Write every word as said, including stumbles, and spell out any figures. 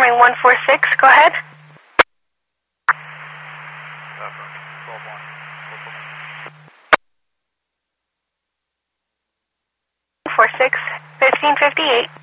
confirming one four six, go ahead. four six, fifteen fifty-eight.